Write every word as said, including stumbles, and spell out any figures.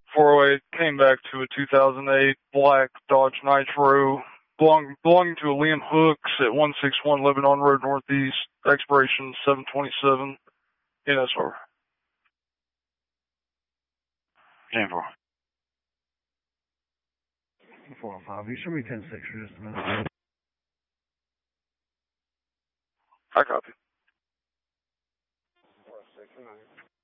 four oh eight came back to a two thousand eight black Dodge Nitro belong, belonging to a Liam Hooks at one sixty-one Lebanon Road Northeast, expiration seven twenty-seven, N S R. ten four. four oh five, you should be ten six for just a minute. I copy.